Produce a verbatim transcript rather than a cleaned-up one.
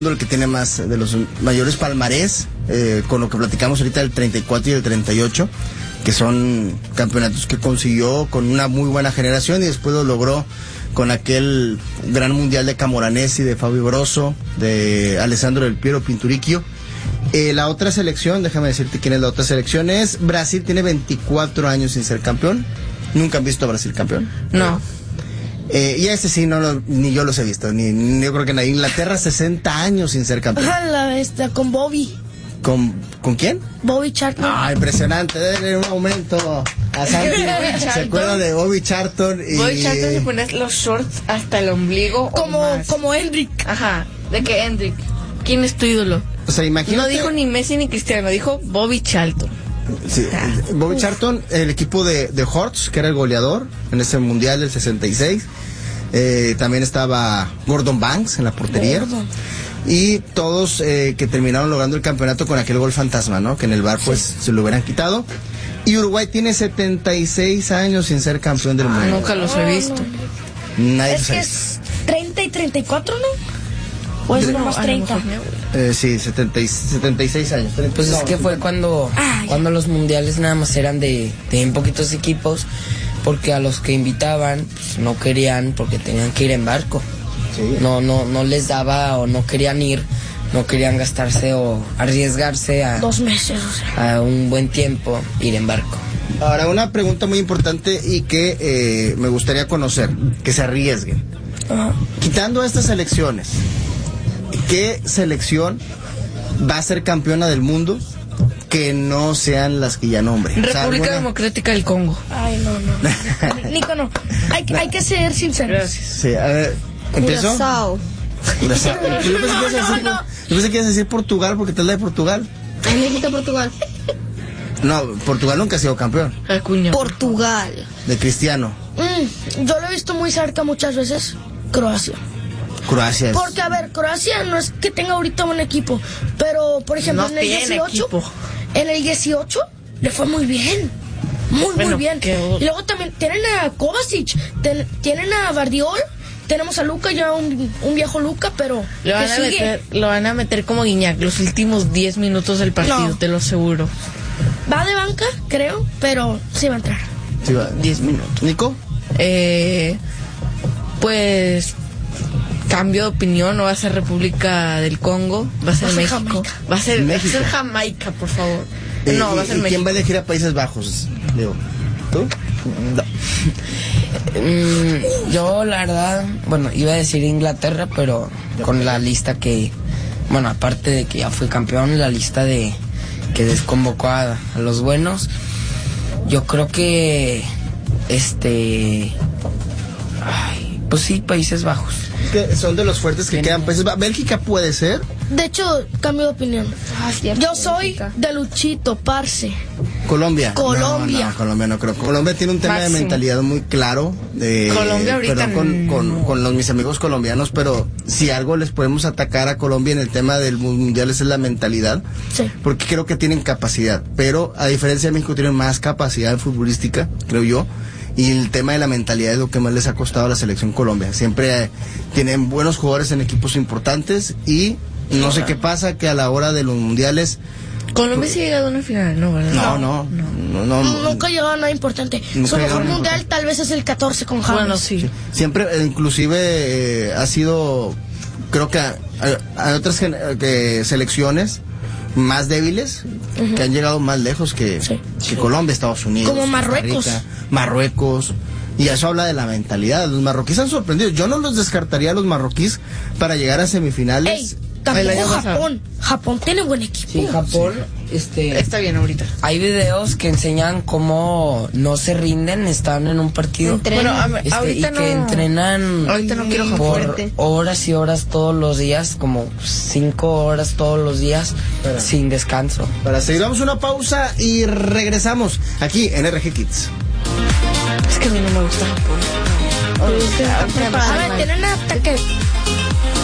el que tiene más de los mayores palmarés, eh, con lo que platicamos ahorita del treinta y cuatro y el treinta y ocho, que son campeonatos que consiguió con una muy buena generación y después lo logró con aquel gran mundial de Camoranesi, de Fabio Grosso, de Alessandro Del Piero Pinturicchio. Eh, la otra selección, déjame decirte quién es la otra selección, es Brasil. Tiene veinticuatro años sin ser campeón. ¿Nunca han visto a Brasil campeón? No. Eh, y este sí, no, no, ni yo los he visto, ni, ni yo creo que en Inglaterra sesenta años sin ser campeón. A la bestia, con Bobby. ¿Con, ¿con quién? Bobby Charlton. Ah, impresionante, denle un momento a Santi. Se acuerda de Bobby Charlton. Y... Bobby Charlton se ponía los shorts hasta el ombligo. Como, como Hendrik. Ajá, de que Hendrik. ¿Quién es tu ídolo? O sea, imagínate. No dijo ni Messi ni Cristiano, dijo Bobby Charlton. Sí, Bobby Charlton, el equipo de, de Hearts, que era el goleador en ese mundial del sesenta y seis. Eh, también estaba Gordon Banks en la portería. Gordon. Y todos eh, que terminaron logrando el campeonato con aquel gol fantasma, ¿no? Que en el bar pues sí. se lo hubieran quitado. Y Uruguay tiene setenta y seis años sin ser campeón del mundo. Nunca los he visto. Nadie es que es treinta y treinta y cuatro, ¿no? ¿O es nomás treinta? Eh, sí, setenta y seis años. treinta, pues no, es que fue cuando, ah, cuando los mundiales nada más eran de, de en poquitos equipos, porque a los que invitaban pues, no querían, porque tenían que ir en barco. Sí. No, no, no les daba o no querían ir, no querían gastarse o arriesgarse a dos meses, o sea. a un buen tiempo ir en barco. Ahora, una pregunta muy importante y que eh, me gustaría conocer, que se arriesguen. Uh-huh. Quitando estas elecciones, ¿qué selección va a ser campeona del mundo que no sean las que ya nombre? República o sea, alguna... Democrática del Congo. Ay, no, no. Nico, no. Hay, hay que ser sinceros. Gracias. Sí, a ver, ¿empiezo? Curazao. Curazao. Yo pensé, no, que no, decir, no. yo pensé que ibas a decir Portugal porque te es la de Portugal. A mí me gusta Portugal. No, Portugal nunca ha sido campeón. Acuña. Portugal. De Cristiano. Mm, yo lo he visto muy cerca muchas veces. Croacia. Croacia es... Porque, a ver, Croacia no es que tenga ahorita un equipo, pero, por ejemplo, no en el dieciocho, equipo. en el dieciocho le fue muy bien. Muy, bueno, muy bien. Que... Y luego también tienen a Kovacic, ten, tienen a Bardiol, tenemos a Luka, ya un, un viejo Luka, pero lo van, a meter, lo van a meter como Guiñac los últimos diez minutos del partido, no. Te lo aseguro. Va de banca, creo, pero sí va a entrar. Sí va, diez minutos. ¿Nico? Eh, pues... Cambio de opinión, no va a ser República del Congo, va a ser, va a ser México. Jamaica. Va a ser, va a ser Jamaica, por favor. Eh, no, va a ser ¿y México. ¿Quién va a elegir a Países Bajos, Leo? ¿Tú? No. mm, yo, la verdad, bueno, iba a decir Inglaterra, pero con la lista que, bueno, aparte de que ya fue campeón, la lista de que desconvocó a, a los buenos, yo creo que, este, ay, pues sí, Países Bajos. Que son de los fuertes que quedan Países Bajos. Bélgica puede ser. De hecho, cambio de opinión. Ah, cierto, yo soy Bélgica. De Luchito, parce. Colombia. Colombia. No, no, Colombia no creo. Colombia tiene un tema Máximo. de mentalidad muy claro. De, Colombia ahorita perdón, con, no. con, con los mis amigos colombianos, pero si algo les podemos atacar a Colombia en el tema del mundial es la mentalidad. Sí. Porque creo que tienen capacidad. Pero a diferencia de México tienen más capacidad futbolística, creo yo. Y el tema de la mentalidad es lo que más les ha costado a la selección Colombia. Siempre eh, tienen buenos jugadores en equipos importantes y no sé qué pasa que a la hora de los mundiales... Colombia sí ha llegado a una final, ¿no? ¿Verdad? No, no, no, no, no. Nunca ha llegado a nada importante. Su mejor mundial tal vez es el catorce con James. Bueno, sí. Siempre, inclusive, eh, ha sido, creo que hay otras que selecciones más débiles uh-huh. que han llegado más lejos que, sí. que sí. Colombia, Estados Unidos, como Marruecos, Rica, Marruecos, y eso habla de la mentalidad. Los marroquíes han sorprendido. Yo no los descartaría a los marroquíes para llegar a semifinales. Ey, tampoco Japón. Japón tiene buen equipo. Sí, Japón, sí. este, está bien ahorita. Hay videos que enseñan cómo no se rinden, están en un partido. Bueno, a, este, ahorita y no. que entrenan ahorita no quiero por fuerte. horas y horas todos los días, como cinco horas todos los días, Para. sin descanso. Para seguir, vamos a una pausa y regresamos aquí en R G Kids. Es que a mí no me gusta Japón. A ver, tienen ataque.